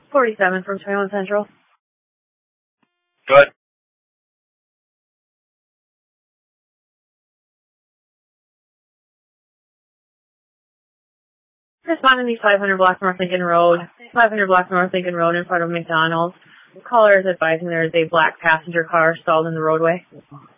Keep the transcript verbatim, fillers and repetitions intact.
forty-seven from twenty-one Central. Good. Responding to five hundred block North Lincoln Road, five hundred block North Lincoln Road in front of McDonald's. The caller is advising there is a black passenger car stalled in the roadway.